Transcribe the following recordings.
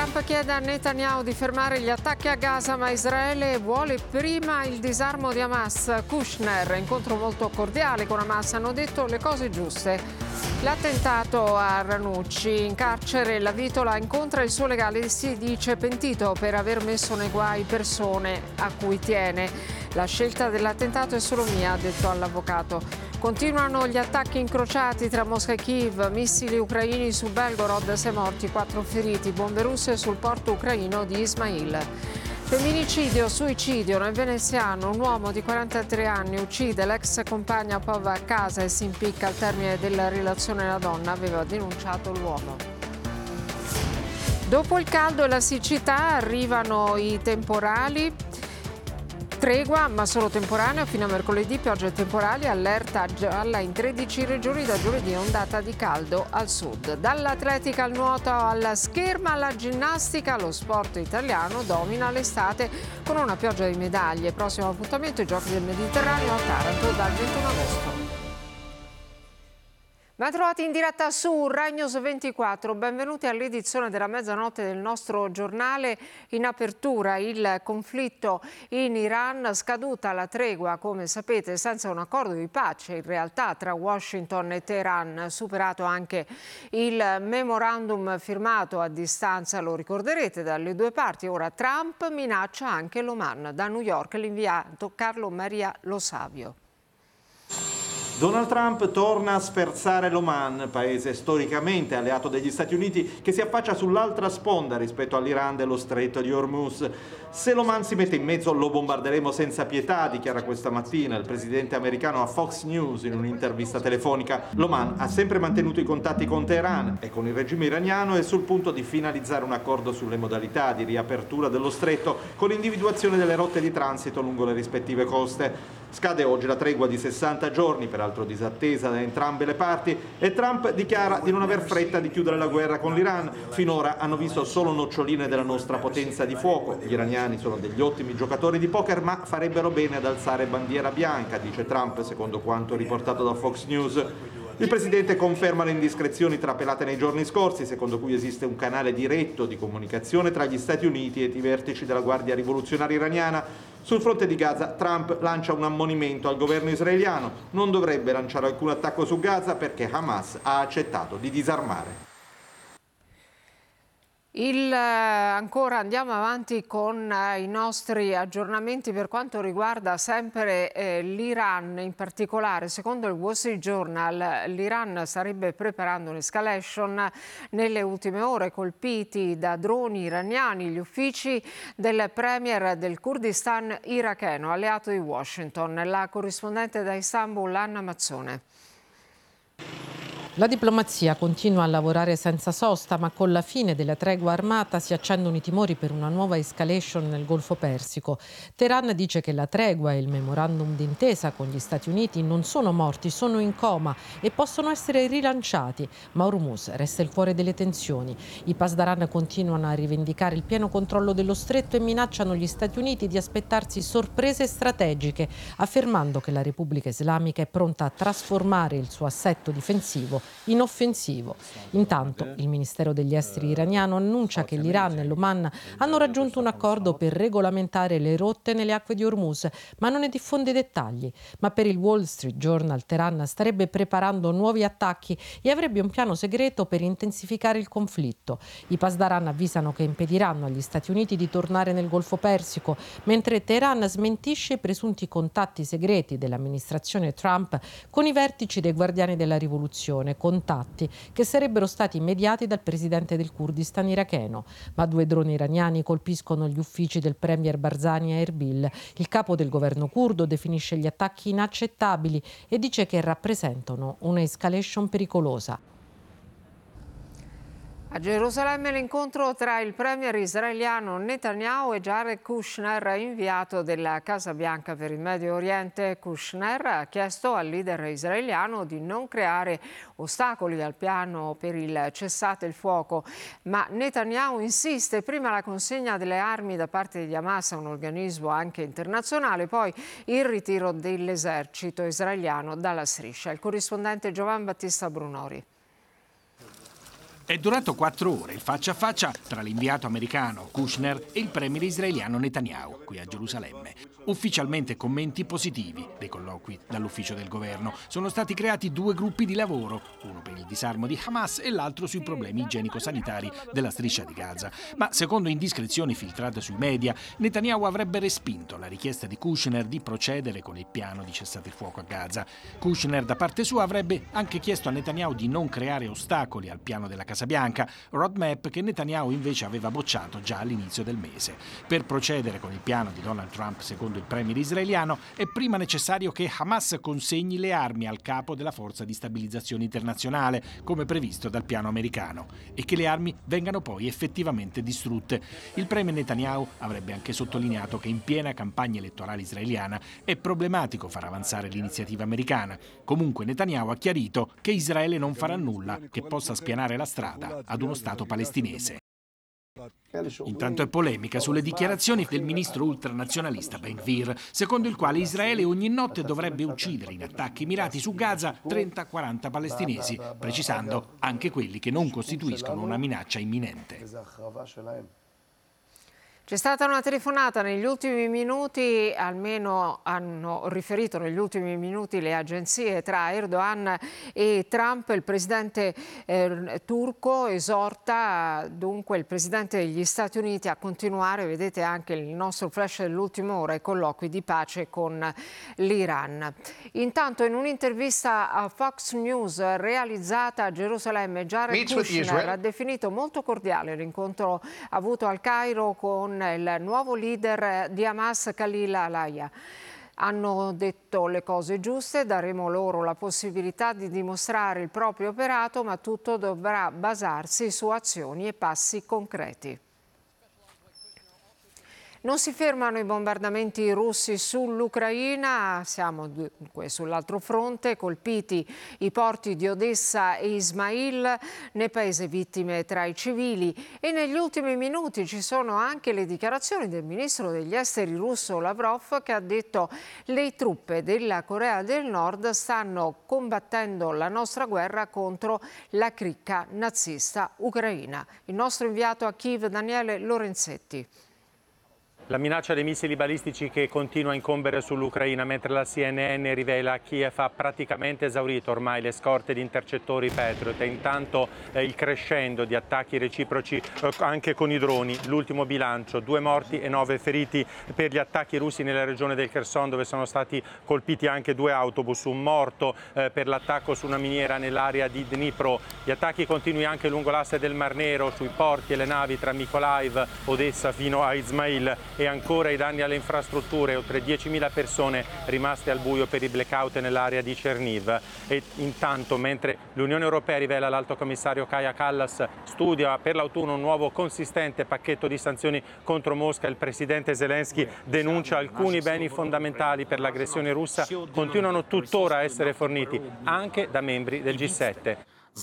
Trump chiede a Netanyahu di fermare gli attacchi a Gaza, ma Israele vuole prima il disarmo di Hamas. Kushner, incontro molto cordiale con Hamas, hanno detto le cose giuste. L'attentato a Ranucci, in carcere la Vitola incontra il suo legale e si dice pentito per aver messo nei guai persone a cui tiene. La scelta dell'attentato è solo mia, ha detto all'avvocato. Continuano gli attacchi incrociati tra Mosca e Kiev, missili ucraini su Belgorod, 6 morti, 4 feriti, bombe russe sul porto ucraino di Ismail. Femminicidio, suicidio nel veneziano, un uomo di 43 anni uccide l'ex compagna Pova a casa e si impicca al termine della relazione. La donna aveva denunciato l'uomo. Dopo il caldo e la siccità arrivano i temporali. Tregua, ma solo temporanea, fino a mercoledì piogge e temporali, allerta gialla in 13 regioni, da giovedì ondata di caldo al sud. Dall'atletica al nuoto alla scherma alla ginnastica, lo sport italiano domina l'estate con una pioggia di medaglie. Prossimo appuntamento i Giochi del Mediterraneo a Taranto dal 21 agosto. Ben trovati in diretta su Rai News 24, benvenuti all'edizione della mezzanotte del nostro giornale. In apertura il conflitto in Iran, scaduta la tregua, come sapete, senza un accordo di pace in realtà tra Washington e Teheran, superato anche il memorandum firmato a distanza, lo ricorderete, dalle due parti. Ora Trump minaccia anche l'Oman. Da New York l'inviato Carlo Maria Lo Savio. Donald Trump torna a sferzare l'Oman, paese storicamente alleato degli Stati Uniti che si affaccia sull'altra sponda rispetto all'Iran dello stretto di Hormuz. Se l'Oman si mette in mezzo lo bombarderemo senza pietà, dichiara questa mattina il presidente americano a Fox News in un'intervista telefonica. L'Oman ha sempre mantenuto i contatti con Teheran e con il regime iraniano è sul punto di finalizzare un accordo sulle modalità di riapertura dello stretto con individuazione delle rotte di transito lungo le rispettive coste. Scade oggi la tregua di 60 giorni, peraltro disattesa da entrambe le parti, e Trump dichiara di non aver fretta di chiudere la guerra con l'Iran. Finora hanno visto solo noccioline della nostra potenza di fuoco. Gli iraniani sono degli ottimi giocatori di poker, ma farebbero bene ad alzare bandiera bianca, dice Trump, secondo quanto riportato da Fox News. Il presidente conferma le indiscrezioni trapelate nei giorni scorsi, secondo cui esiste un canale diretto di comunicazione tra gli Stati Uniti e i vertici della Guardia Rivoluzionaria Iraniana. Sul fronte di Gaza, Trump lancia un ammonimento al governo israeliano. Non dovrebbe lanciare alcun attacco su Gaza perché Hamas ha accettato di disarmare. Ancora andiamo avanti con i nostri aggiornamenti per quanto riguarda sempre l'Iran in particolare. Secondo il Wall Street Journal l'Iran starebbe preparando un'escalation nelle ultime ore, colpiti da droni iraniani gli uffici del premier del Kurdistan iracheno, alleato di Washington. La corrispondente da Istanbul, Anna Mazzone. La diplomazia continua a lavorare senza sosta, ma con la fine della tregua armata si accendono i timori per una nuova escalation nel Golfo Persico. Teheran dice che la tregua e il memorandum d'intesa con gli Stati Uniti non sono morti, sono in coma e possono essere rilanciati, ma Hormuz resta il cuore delle tensioni. I Pasdaran continuano a rivendicare il pieno controllo dello stretto e minacciano gli Stati Uniti di aspettarsi sorprese strategiche, affermando che la Repubblica Islamica è pronta a trasformare il suo assetto difensivo in offensivo. Intanto il Ministero degli Esteri iraniano annuncia che l'Iran e l'Oman hanno raggiunto un accordo per regolamentare le rotte nelle acque di Hormuz, ma non ne diffonde i dettagli. Ma per il Wall Street Journal Teheran starebbe preparando nuovi attacchi e avrebbe un piano segreto per intensificare il conflitto. I Pasdaran avvisano che impediranno agli Stati Uniti di tornare nel Golfo Persico, mentre Teheran smentisce i presunti contatti segreti dell'amministrazione Trump con i vertici dei Guardiani della Rivoluzione, contatti che sarebbero stati mediati dal presidente del Kurdistan iracheno. Ma 2 droni iraniani colpiscono gli uffici del premier Barzani a Erbil. Il capo del governo curdo definisce gli attacchi inaccettabili e dice che rappresentano una escalation pericolosa. A Gerusalemme l'incontro tra il premier israeliano Netanyahu e Jared Kushner, inviato della Casa Bianca per il Medio Oriente. Kushner ha chiesto al leader israeliano di non creare ostacoli al piano per il cessate il fuoco, ma Netanyahu insiste: prima la consegna delle armi da parte di Hamas a un organismo anche internazionale, poi il ritiro dell'esercito israeliano dalla striscia. Il corrispondente Giovan Battista Brunori. È durato 4 ore il faccia a faccia tra l'inviato americano Kushner e il premier israeliano Netanyahu, qui a Gerusalemme. Ufficialmente commenti positivi dei colloqui dall'ufficio del governo. Sono stati creati 2 gruppi di lavoro, uno per il disarmo di Hamas e l'altro sui problemi igienico-sanitari della striscia di Gaza. Ma secondo indiscrezioni filtrate sui media, Netanyahu avrebbe respinto la richiesta di Kushner di procedere con il piano di cessate il fuoco a Gaza. Kushner da parte sua avrebbe anche chiesto a Netanyahu di non creare ostacoli al piano della Casa Bianca, roadmap che Netanyahu invece aveva bocciato già all'inizio del mese. Per procedere con il piano di Donald Trump, secondo il premier israeliano, è prima necessario che Hamas consegni le armi al capo della forza di stabilizzazione internazionale, come previsto dal piano americano, e che le armi vengano poi effettivamente distrutte. Il premier Netanyahu avrebbe anche sottolineato che in piena campagna elettorale israeliana è problematico far avanzare l'iniziativa americana. Comunque Netanyahu ha chiarito che Israele non farà nulla che possa spianare la strada ad uno Stato palestinese. Intanto è polemica sulle dichiarazioni del ministro ultranazionalista Ben Gvir, secondo il quale Israele ogni notte dovrebbe uccidere in attacchi mirati su Gaza 30-40 palestinesi, precisando anche quelli che non costituiscono una minaccia imminente. C'è stata una telefonata negli ultimi minuti, almeno hanno riferito negli ultimi minuti le agenzie, tra Erdogan e Trump. Il presidente turco esorta dunque il presidente degli Stati Uniti a continuare, vedete anche il nostro flash dell'ultima ora, i colloqui di pace con l'Iran. Intanto in un'intervista a Fox News realizzata a Gerusalemme, Jared Kushner ha definito molto cordiale l'incontro avuto al Cairo con il nuovo leader di Hamas, Khalil al-Hayya. Hanno detto le cose giuste, daremo loro la possibilità di dimostrare il proprio operato, ma tutto dovrà basarsi su azioni e passi concreti. Non si fermano i bombardamenti russi sull'Ucraina, siamo dunque sull'altro fronte, colpiti i porti di Odessa e Ismail, nel paese vittime tra i civili, e negli ultimi minuti ci sono anche le dichiarazioni del ministro degli esteri russo Lavrov, che ha detto: le truppe della Corea del Nord stanno combattendo la nostra guerra contro la cricca nazista ucraina. Il nostro inviato a Kiev, Daniele Lorenzetti. La minaccia dei missili balistici che continua a incombere sull'Ucraina, mentre la CNN rivela che Kiev ha praticamente esaurito ormai le scorte di intercettori Patriot, e intanto il crescendo di attacchi reciproci anche con i droni. L'ultimo bilancio: 2 morti e 9 feriti per gli attacchi russi nella regione del Kherson, dove sono stati colpiti anche 2 autobus, un morto per l'attacco su una miniera nell'area di Dnipro. Gli attacchi continui anche lungo l'asse del Mar Nero, sui porti e le navi tra Mykolaiv, Odessa fino a Ismail. E ancora i danni alle infrastrutture, oltre 10.000 persone rimaste al buio per i blackout nell'area di Cherniv. E intanto, mentre l'Unione Europea, rivela l'Alto Commissario Kaja Kallas, studia per l'autunno un nuovo consistente pacchetto di sanzioni contro Mosca, il presidente Zelensky denuncia alcuni beni fondamentali per l'aggressione russa continuano tuttora a essere forniti anche da membri del G7.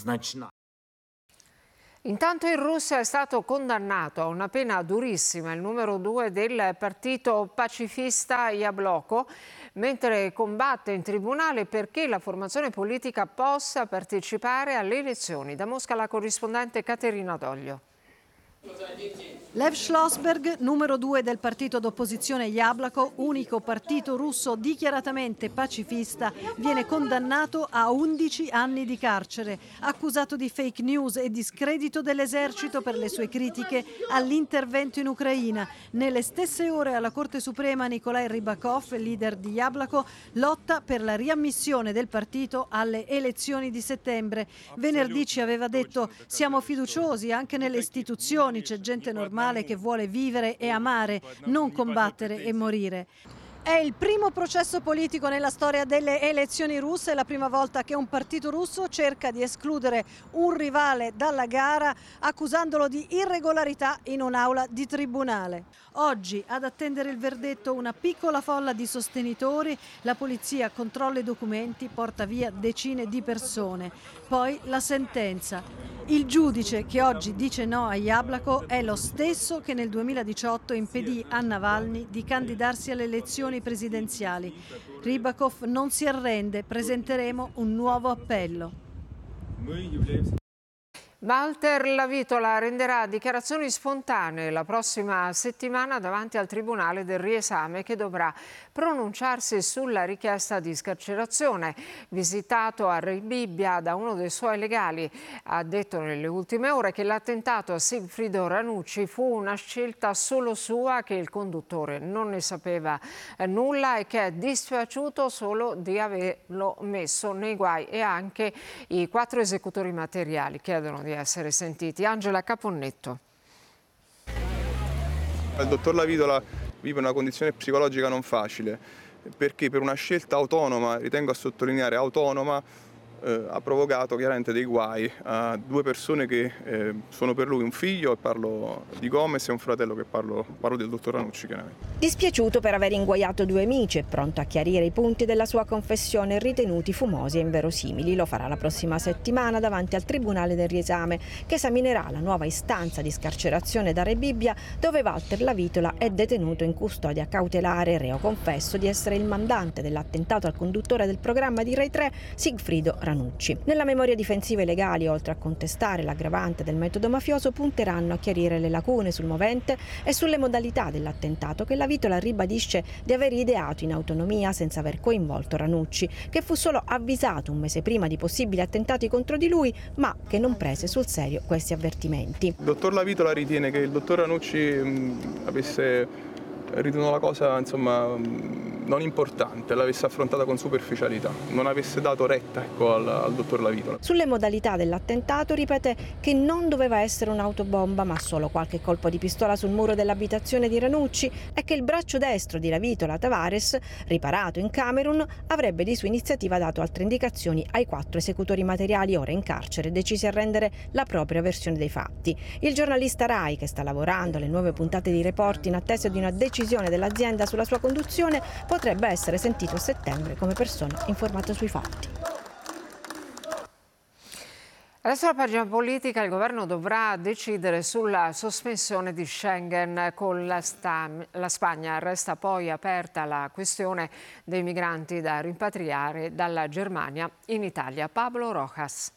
Intanto in Russia è stato condannato a una pena durissima il numero 2 del partito pacifista Yabloko, mentre combatte in tribunale perché la formazione politica possa partecipare alle elezioni. Da Mosca la corrispondente Caterina Doglio. Lev Schlossberg, numero 2 del partito d'opposizione Yabloko, unico partito russo dichiaratamente pacifista, viene condannato a 11 anni di carcere, accusato di fake news e discredito dell'esercito per le sue critiche all'intervento in Ucraina. Nelle stesse ore alla Corte Suprema Nikolai Rybakov, leader di Yabloko, lotta per la riammissione del partito alle elezioni di settembre. Venerdì ci aveva detto: siamo fiduciosi, anche nelle istituzioni c'è gente normale che vuole vivere e amare, non combattere e morire. È il primo processo politico nella storia delle elezioni russe, è la prima volta che un partito russo cerca di escludere un rivale dalla gara accusandolo di irregolarità in un'aula di tribunale. Oggi ad attendere il verdetto una piccola folla di sostenitori, la polizia controlla i documenti, porta via decine di persone. Poi la sentenza. Il giudice che oggi dice no a Yabloko è lo stesso che nel 2018 impedì a Navalny di candidarsi alle elezioni presidenziali. Rybakov non si arrende, presenteremo un nuovo appello. Walter Lavitola renderà dichiarazioni spontanee la prossima settimana davanti al Tribunale del Riesame, che dovrà pronunciarsi sulla richiesta di scarcerazione. Visitato a Rebibbia da uno dei suoi legali, ha detto nelle ultime ore che l'attentato a Sigfrido Ranucci fu una scelta solo sua, che il conduttore non ne sapeva nulla e che è dispiaciuto solo di averlo messo nei guai. E anche i 4 esecutori materiali chiedono di essere sentiti. Angela Caponnetto. Il dottor Lavitola vive una condizione psicologica non facile, perché per una scelta autonoma, ritengo a sottolineare autonoma, ha provocato chiaramente dei guai a 2 persone che sono per lui un figlio, e parlo di Gomez, e un fratello, che parlo del dottor Ranucci chiaramente. Dispiaciuto per aver inguaiato 2 amici, è pronto a chiarire i punti della sua confessione ritenuti fumosi e inverosimili. Lo farà la prossima settimana davanti al Tribunale del Riesame, che esaminerà la nuova istanza di scarcerazione da Rebibbia, dove Walter Lavitola è detenuto in custodia cautelare, reo confesso di essere il mandante dell'attentato al conduttore del programma di Rai 3, Sigfrido Ranucci. Nella memoria difensiva i legali, oltre a contestare l'aggravante del metodo mafioso, punteranno a chiarire le lacune sul movente e sulle modalità dell'attentato, che Lavitola ribadisce di aver ideato in autonomia senza aver coinvolto Ranucci, che fu solo avvisato un mese prima di possibili attentati contro di lui, ma che non prese sul serio questi avvertimenti. Il dottor Lavitola ritiene che il dottor Ranucci avesse ritenuto la cosa, insomma, non importante, l'avesse affrontata con superficialità, non avesse dato retta, ecco, al dottor Lavitola. Sulle modalità dell'attentato ripete che non doveva essere un'autobomba, ma solo qualche colpo di pistola sul muro dell'abitazione di Ranucci, e che il braccio destro di Lavitola, Tavares, riparato in Camerun, avrebbe di sua iniziativa dato altre indicazioni ai 4 esecutori materiali ora in carcere, decisi a rendere la propria versione dei fatti. Il giornalista Rai, che sta lavorando alle nuove puntate di Report in attesa di una decisione dell'azienda sulla sua conduzione, potrebbe essere sentito a settembre come persona informata sui fatti. Adesso la pagina politica. Il governo dovrà decidere sulla sospensione di Schengen con la Spagna. Resta poi aperta la questione dei migranti da rimpatriare dalla Germania in Italia. Pablo Rojas.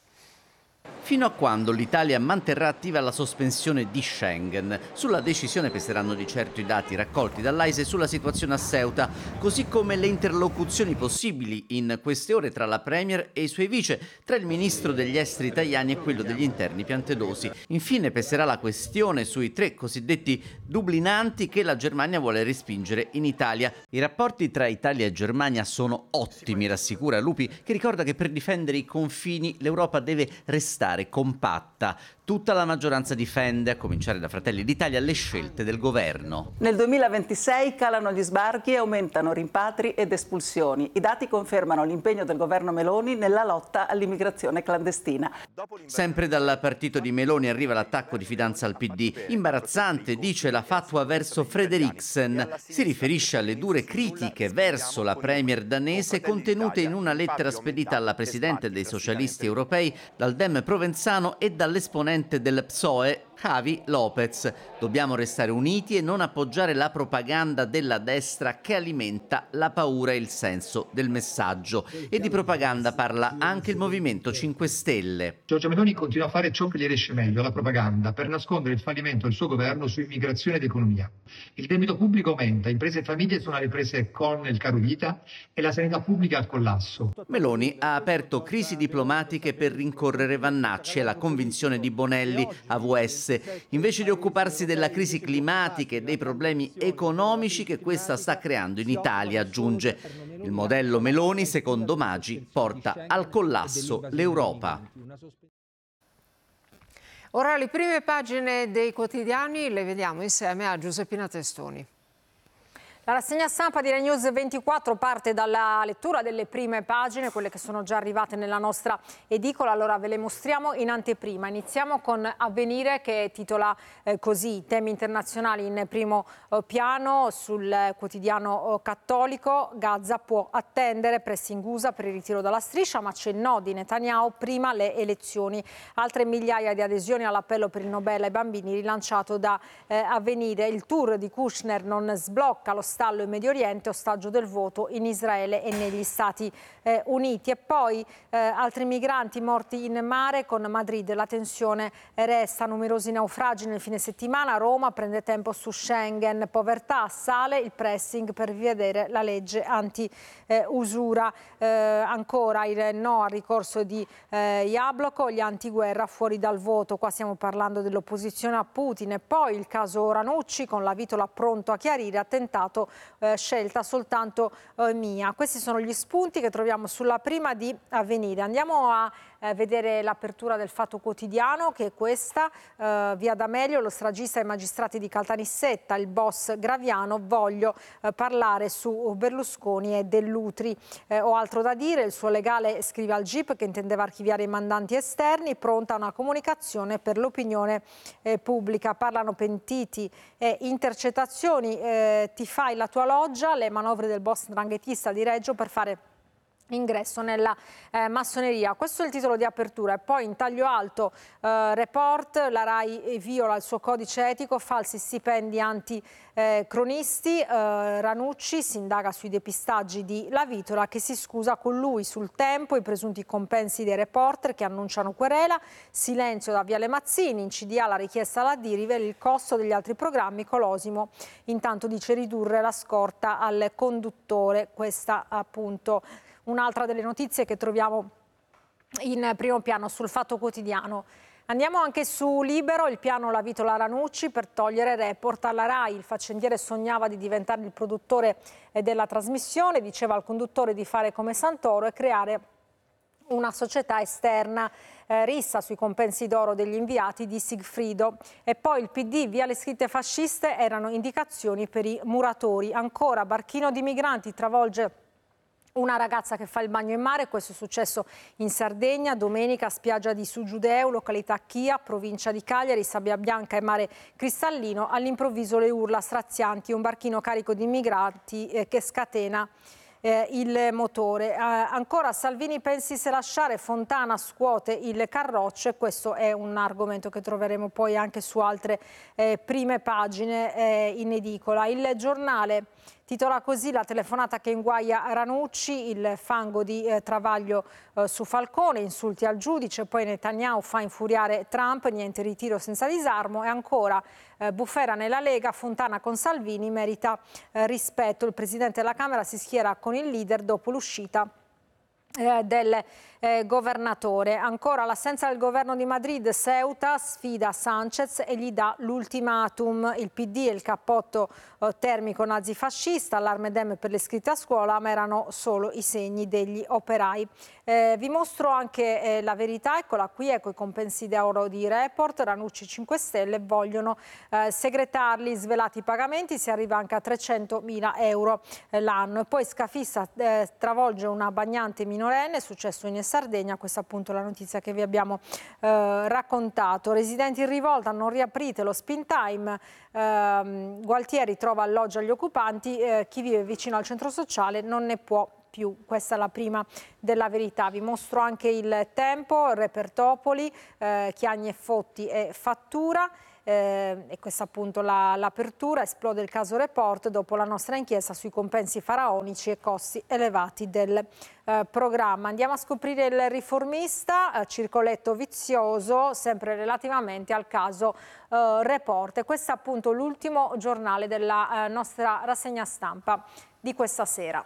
Fino a quando l'Italia manterrà attiva la sospensione di Schengen? Sulla decisione peseranno di certo i dati raccolti dall'AISE sulla situazione a Ceuta, così come le interlocuzioni possibili in queste ore tra la Premier e i suoi vice, tra il ministro degli esteri Tajani e quello degli interni Piantedosi. Infine peserà la questione sui 3 cosiddetti dublinanti che la Germania vuole respingere in Italia. I rapporti tra Italia e Germania sono ottimi, rassicura Lupi, che ricorda che per difendere i confini l'Europa deve restare compatta. Tutta la maggioranza difende, a cominciare da Fratelli d'Italia, le scelte del governo. Nel 2026 calano gli sbarchi e aumentano rimpatri ed espulsioni. I dati confermano l'impegno del governo Meloni nella lotta all'immigrazione clandestina. Sempre dal partito di Meloni arriva l'attacco di fidanza al PD. Imbarazzante, dice la fatua verso Frederiksen. Si riferisce alle dure critiche verso la premier danese contenute in una lettera spedita alla presidente dei socialisti europei, dal dem provenzano e dall'esponente del PSOE, Javi Lopez. Dobbiamo restare uniti e non appoggiare la propaganda della destra che alimenta la paura e il senso del messaggio. E di propaganda parla anche il Movimento 5 Stelle. Giorgia Meloni continua a fare ciò che gli riesce meglio, la propaganda, per nascondere il fallimento del suo governo su immigrazione ed economia. Il debito pubblico aumenta, imprese e famiglie sono alle prese con il caro vita e la sanità pubblica al collasso. Meloni ha aperto crisi diplomatiche per rincorrere Vannacci e la convinzione di Bonelli, AVS, invece di occuparsi della crisi climatica e dei problemi economici che questa sta creando in Italia, aggiunge. Il modello Meloni, secondo Maggi, porta al collasso l'Europa. Ora le prime pagine dei quotidiani le vediamo insieme a Giuseppina Testoni. La rassegna stampa di Rai News 24 parte dalla lettura delle prime pagine, quelle che sono già arrivate nella nostra edicola. Allora ve le mostriamo in anteprima. Iniziamo con Avvenire, che titola così: temi internazionali in primo piano. Sul quotidiano cattolico: Gaza può attendere, pressing USA per il ritiro dalla striscia, ma c'è il no di Netanyahu, prima le elezioni. Altre migliaia di adesioni all'appello per il Nobel ai bambini rilanciato da Avvenire. Il tour di Kushner non sblocca lo Stato stallo in Medio Oriente, ostaggio del voto in Israele e negli Stati Uniti. E poi altri migranti morti in mare con Madrid. La tensione resta, numerosi naufragi nel fine settimana. Roma prende tempo su Schengen, povertà, sale il pressing per rivedere la legge anti-usura. Ancora il no al ricorso di Jabloko, gli antiguerra fuori dal voto. Qua stiamo parlando dell'opposizione a Putin. E poi il caso Ranucci con la Vitola pronto a chiarire, attentato, scelta soltanto mia. Questi sono gli spunti che troviamo sulla prima di Avvenire. Andiamo a vedere l'apertura del Fatto Quotidiano, che è questa. Via D'Amelio, lo stragista ai magistrati di Caltanissetta, il boss Graviano, voglio parlare su Berlusconi e Dell'Utri. Ho altro da dire, il suo legale scrive al GIP che intendeva archiviare i mandanti esterni, pronta una comunicazione per l'opinione pubblica. Parlano pentiti e intercettazioni, ti fai la tua loggia, le manovre del boss dranghetista di Reggio per fare ingresso nella massoneria. Questo è il titolo di apertura. E poi in taglio alto, report, la RAI viola il suo codice etico, falsi stipendi anti-cronisti, Ranucci si indaga sui depistaggi di La Vitola, che si scusa con lui sul Tempo, i presunti compensi dei reporter che annunciano querela, silenzio da Viale Mazzini, in CDA la richiesta alla Dirivel, il costo degli altri programmi, Colosimo intanto dice ridurre la scorta al conduttore. Questa appunto un'altra delle notizie che troviamo in primo piano sul Fatto Quotidiano. Andiamo anche su Libero, il piano La Vitola Ranucci per togliere report alla RAI. Il faccendiere sognava di diventare il produttore della trasmissione, diceva al conduttore di fare come Santoro e creare una società esterna. Rissa sui compensi d'oro degli inviati di Sigfrido. E poi il PD, via le scritte fasciste, erano indicazioni per i muratori. Ancora, barchino di migranti travolge una ragazza che fa il bagno in mare. Questo è successo in Sardegna, domenica, spiaggia di Sugiudeo, località Chia, provincia di Cagliari, sabbia bianca e mare cristallino. All'improvviso le urla strazianti, un barchino carico di migranti che scatena il motore. Ancora, Salvini pensi se lasciare, Fontana scuote il Carroccio. Questo è un argomento che troveremo poi anche su altre prime pagine in edicola. Il Giornale titola così: la telefonata che inguaia Ranucci, il fango di Travaglio su Falcone, insulti al giudice, poi Netanyahu fa infuriare Trump, niente ritiro senza disarmo. E ancora bufera nella Lega, Fontana con Salvini, merita rispetto. Il Presidente della Camera si schiera con il leader dopo l'uscita del governatore. Ancora l'assenza del governo di Madrid, Ceuta sfida Sanchez e gli dà l'ultimatum. Il PD e il cappotto termico nazifascista, allarme Dem per le iscritte a scuola, ma erano solo i segni degli operai. Vi mostro anche la verità, eccola qui, ecco i compensi d'oro di Report. Ranucci 5 Stelle vogliono segretarli, svelati i pagamenti, si arriva anche a 300.000 euro l'anno. E poi scafista travolge una bagnante minorenne, è successo in Sardegna, questa appunto è la notizia che vi abbiamo raccontato. Residenti in rivolta, non riaprite lo spin time, Gualtieri trova alloggio agli occupanti, chi vive vicino al centro sociale non ne può più. Questa è la prima della verità. Vi mostro anche il Tempo, Repertopoli, Chiagni e Fotti e Fattura. E questa appunto l'apertura. Esplode il caso Report dopo la nostra inchiesta sui compensi faraonici e costi elevati del programma. Andiamo a scoprire il Riformista, circoletto vizioso, sempre relativamente al caso Report. E questo è appunto l'ultimo giornale della nostra rassegna stampa di questa sera.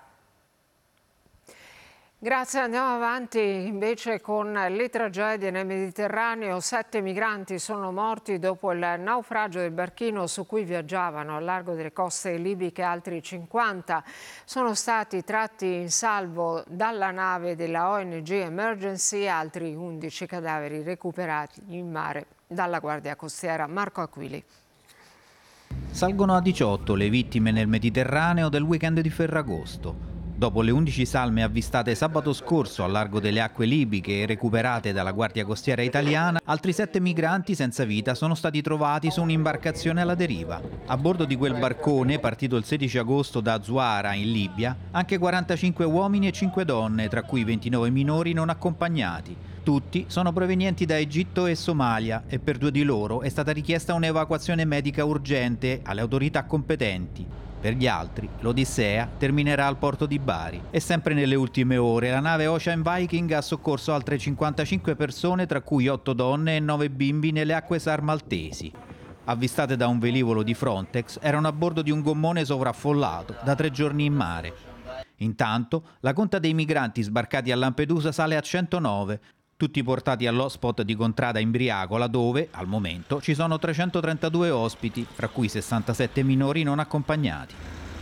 Grazie, andiamo avanti invece con le tragedie nel Mediterraneo. 7 migranti sono morti dopo il naufragio del barchino su cui viaggiavano al largo delle coste libiche. Altri 50 sono stati tratti in salvo dalla nave della ONG Emergency, altri 11 cadaveri recuperati in mare dalla Guardia Costiera. Marco Aquili. Salgono a 18 le vittime nel Mediterraneo del weekend di Ferragosto. Dopo le 11 salme avvistate sabato scorso al largo delle acque libiche e recuperate dalla Guardia Costiera italiana, altri 7 migranti senza vita sono stati trovati su un'imbarcazione alla deriva. A bordo di quel barcone, partito il 16 agosto da Zuara in Libia, anche 45 uomini e 5 donne, tra cui 29 minori non accompagnati. Tutti sono provenienti da Egitto e Somalia e per 2 di loro è stata richiesta un'evacuazione medica urgente alle autorità competenti. Per gli altri, l'Odissea terminerà al porto di Bari. E sempre nelle ultime ore, la nave Ocean Viking ha soccorso altre 55 persone, tra cui 8 donne e 9 bimbi, nelle acque SAR maltesi. Avvistate da un velivolo di Frontex, erano a bordo di un gommone sovraffollato, da 3 giorni in mare. Intanto, la conta dei migranti sbarcati a Lampedusa sale a 109, tutti portati all'hotspot di Contrada in Briagola, dove, al momento, ci sono 332 ospiti, fra cui 67 minori non accompagnati.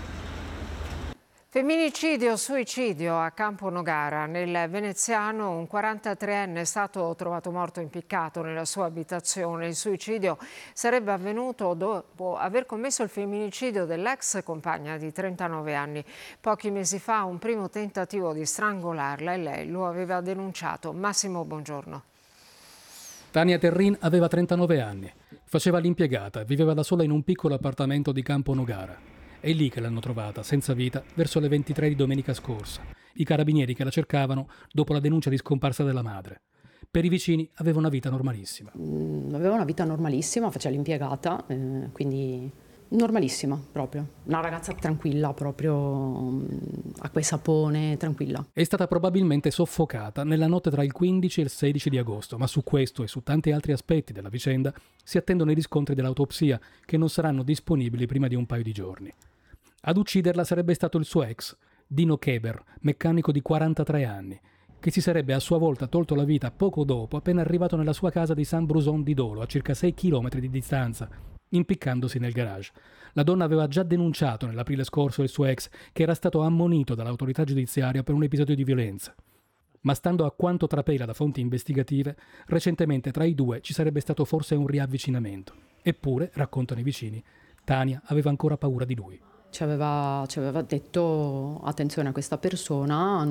Femminicidio, suicidio a Campo Nogara. Nel Veneziano un 43enne è stato trovato morto impiccato nella sua abitazione. Il suicidio sarebbe avvenuto dopo aver commesso il femminicidio dell'ex compagna di 39 anni. Pochi mesi fa un primo tentativo di strangolarla e lei lo aveva denunciato. Massimo, buongiorno. Tania Terrin aveva 39 anni, faceva l'impiegata e viveva da sola in un piccolo appartamento di Campo Nogara. È lì che l'hanno trovata, senza vita, verso le 23 di domenica scorsa. I carabinieri che la cercavano dopo la denuncia di scomparsa della madre. Per i vicini aveva una vita normalissima. Aveva una vita normalissima, faceva l'impiegata, quindi normalissima proprio. Una ragazza tranquilla, proprio acqua e sapone, tranquilla. È stata probabilmente soffocata nella notte tra il 15 e il 16 di agosto, ma su questo e su tanti altri aspetti della vicenda si attendono i riscontri dell'autopsia, che non saranno disponibili prima di un paio di giorni. Ad ucciderla sarebbe stato il suo ex, Dino Keber, meccanico di 43 anni, che si sarebbe a sua volta tolto la vita poco dopo, appena arrivato nella sua casa di San Bruson di Dolo, a circa 6 km di distanza, impiccandosi nel garage. La donna aveva già denunciato nell'aprile scorso il suo ex, che era stato ammonito dall'autorità giudiziaria per un episodio di violenza. Ma stando a quanto trapela da fonti investigative, recentemente tra i due ci sarebbe stato forse un riavvicinamento. Eppure, raccontano i vicini, Tania aveva ancora paura di lui. Ci aveva detto attenzione a questa persona,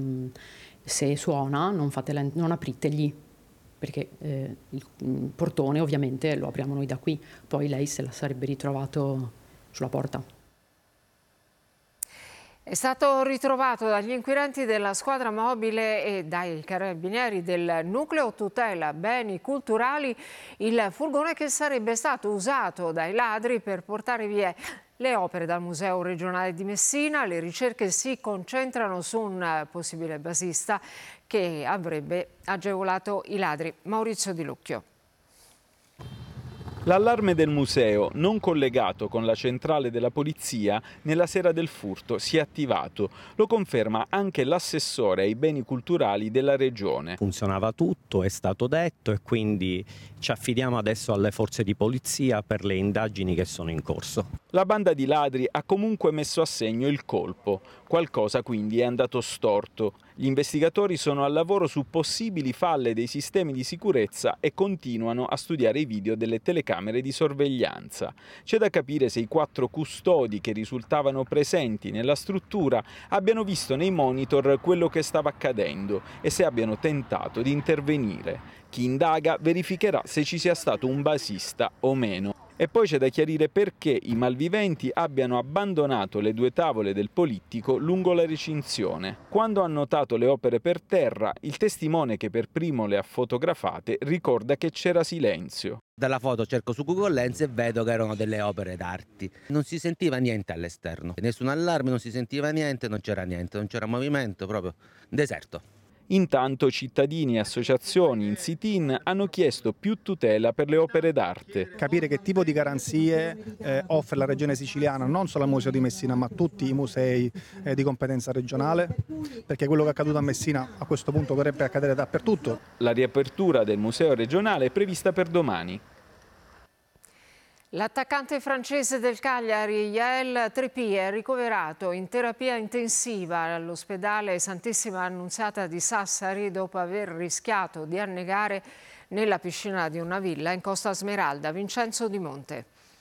se suona non apritegli, perché il portone ovviamente lo apriamo noi da qui, poi lei se la sarebbe ritrovato sulla porta. È stato ritrovato dagli inquirenti della squadra mobile e dai carabinieri del nucleo tutela beni culturali il furgone che sarebbe stato usato dai ladri per portare via le opere dal Museo regionale di Messina. Le ricerche si concentrano su un possibile basista che avrebbe agevolato i ladri. Maurizio Di Lucchio. L'allarme del museo, non collegato con la centrale della polizia, nella sera del furto si è attivato. Lo conferma anche l'assessore ai beni culturali della regione. Funzionava tutto, è stato detto, e quindi ci affidiamo adesso alle forze di polizia per le indagini che sono in corso. La banda di ladri ha comunque messo a segno il colpo. Qualcosa quindi è andato storto. Gli investigatori sono al lavoro su possibili falle dei sistemi di sicurezza e continuano a studiare i video delle telecamere di sorveglianza. C'è da capire se i 4 custodi che risultavano presenti nella struttura abbiano visto nei monitor quello che stava accadendo e se abbiano tentato di intervenire. Chi indaga verificherà se ci sia stato un basista o meno. E poi c'è da chiarire perché i malviventi abbiano abbandonato le 2 tavole del polittico lungo la recinzione. Quando ha notato le opere per terra, il testimone che per primo le ha fotografate ricorda che c'era silenzio. Dalla foto cerco su Google Lens e vedo che erano delle opere d'arte. Non si sentiva niente all'esterno, nessun allarme, non si sentiva niente, non c'era movimento, proprio deserto. Intanto cittadini e associazioni in sit-in hanno chiesto più tutela per le opere d'arte. Capire che tipo di garanzie offre la regione siciliana, non solo al Museo di Messina ma a tutti i musei di competenza regionale, perché quello che è accaduto a Messina a questo punto potrebbe accadere dappertutto. La riapertura del museo regionale è prevista per domani. L'attaccante francese del Cagliari, Yael Trepy, è ricoverato in terapia intensiva all'ospedale Santissima Annunziata di Sassari dopo aver rischiato di annegare nella piscina di una villa in Costa Smeralda. Vincenzo Di Monte.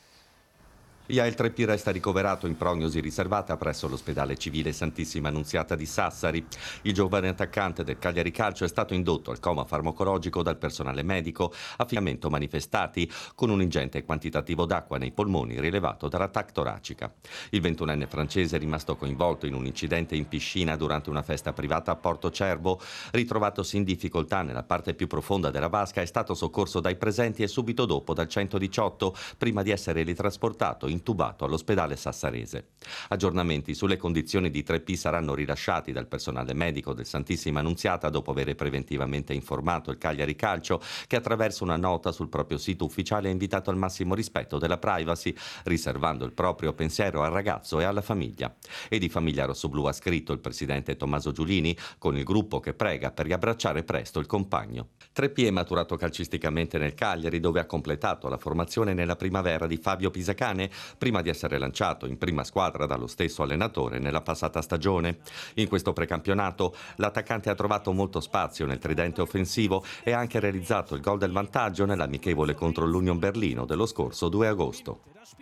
Yael Trepy resta ricoverato in prognosi riservata presso l'ospedale civile Santissima Annunziata di Sassari. Il giovane attaccante del Cagliari Calcio è stato indotto al coma farmacologico dal personale medico, affiatamento manifestati con un ingente quantitativo d'acqua nei polmoni rilevato dall'attacco toracica. Il 21enne francese è rimasto coinvolto in un incidente in piscina durante una festa privata a Porto Cervo. Ritrovatosi in difficoltà nella parte più profonda della vasca, è stato soccorso dai presenti e subito dopo dal 118 prima di essere ritrasportato in intubato all'ospedale sassarese. Aggiornamenti sulle condizioni di 3P saranno rilasciati dal personale medico del Santissima Annunziata dopo aver preventivamente informato il Cagliari Calcio, che attraverso una nota sul proprio sito ufficiale ha invitato al massimo rispetto della privacy, riservando il proprio pensiero al ragazzo e alla famiglia. E di famiglia rossoblù ha scritto il presidente Tommaso Giulini, con il gruppo che prega per riabbracciare presto il compagno. 3P è maturato calcisticamente nel Cagliari, dove ha completato la formazione nella primavera di Fabio Pisacane, prima di essere lanciato in prima squadra dallo stesso allenatore nella passata stagione. In questo precampionato l'attaccante ha trovato molto spazio nel tridente offensivo e ha anche realizzato il gol del vantaggio nell'amichevole contro l'Union Berlino dello scorso 2 agosto.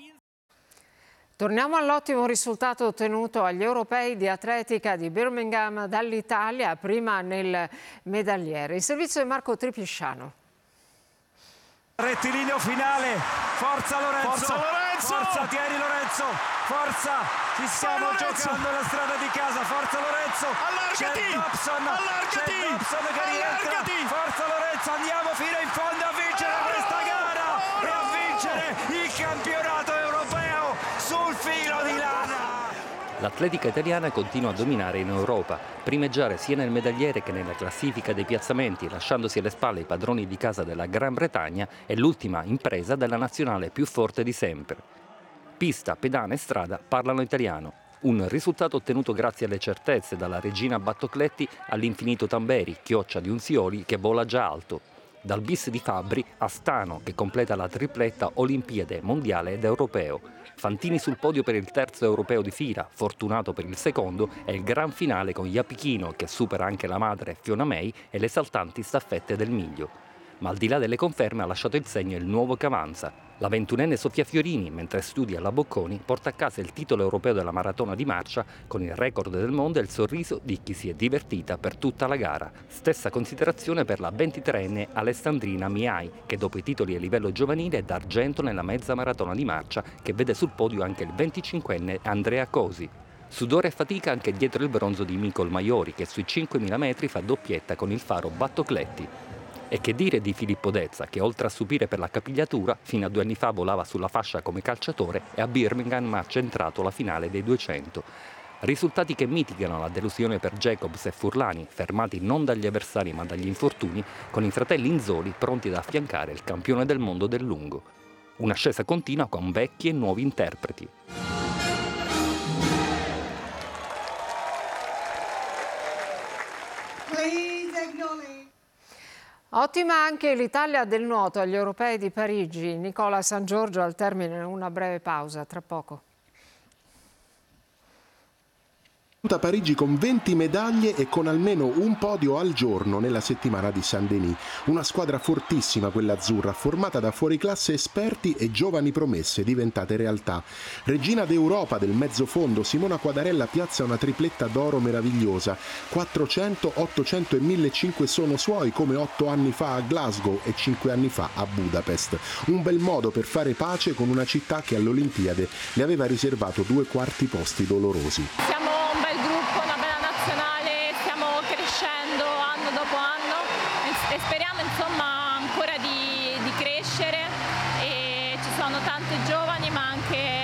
Torniamo all'ottimo risultato ottenuto agli europei di atletica di Birmingham dall'Italia, prima nel medagliere. Il servizio di Marco Tripisciano. Rettilineo finale, forza Lorenzo, forza Lorenzo, forza tieni Lorenzo, forza, ci stiamo giocando la strada di casa, forza Lorenzo, allargati, c'è Dobson che rientra, forza Lorenzo, andiamo fino in fondo a vincere questa gara e a vincere il campionato europeo sul filo di lana. L'atletica italiana continua a dominare in Europa, primeggiare sia nel medagliere che nella classifica dei piazzamenti, lasciandosi alle spalle i padroni di casa della Gran Bretagna e l'ultima impresa della nazionale più forte di sempre. Pista, pedana e strada parlano italiano. Un risultato ottenuto grazie alle certezze dalla regina Battocletti all'infinito Tamberi, chioccia di Unzioli che vola già alto. Dal bis di Fabbri a Stano che completa la tripletta Olimpiade, Mondiale ed Europeo. Fantini sul podio per il terzo europeo di fila, Fortunato per il secondo e il gran finale con Iapichino che supera anche la madre Fiona May e le saltanti staffette del Miglio. Ma al di là delle conferme ha lasciato il segno il nuovo che avanza. La 21enne Sofia Fiorini, mentre studia alla Bocconi, porta a casa il titolo europeo della maratona di marcia con il record del mondo e il sorriso di chi si è divertita per tutta la gara. Stessa considerazione per la 23enne Alessandrina Miai, che dopo i titoli a livello giovanile è d'argento nella mezza maratona di marcia, che vede sul podio anche il 25enne Andrea Cosi. Sudore e fatica anche dietro il bronzo di Micol Maiori, che sui 5.000 metri fa doppietta con il faro Battocletti. E che dire di Filippo Dezza, che oltre a subire per la capigliatura, fino a 2 anni fa volava sulla fascia come calciatore e a Birmingham ha centrato la finale dei 200. Risultati che mitigano la delusione per Jacobs e Furlani, fermati non dagli avversari ma dagli infortuni, con i fratelli Inzoli pronti ad affiancare il campione del mondo del lungo. Un'ascesa continua con vecchi e nuovi interpreti. Ottima anche l'Italia del nuoto agli europei di Parigi. Nicola San Giorgio al termine una breve pausa, tra poco. A Parigi con 20 medaglie e con almeno un podio al giorno nella settimana di Saint-Denis. Una squadra fortissima quella azzurra, formata da fuoriclasse esperti e giovani promesse diventate realtà. Regina d'Europa del mezzofondo, Simona Quadarella piazza una tripletta d'oro meravigliosa. 400, 800 e 1500 sono suoi, come 8 anni fa a Glasgow e 5 anni fa a Budapest. Un bel modo per fare pace con una città che all'Olimpiade le aveva riservato 2 quarti posti dolorosi. Siamo un bel gruppo, una bella nazionale, stiamo crescendo anno dopo anno e speriamo insomma ancora di crescere, e ci sono tante giovani ma anche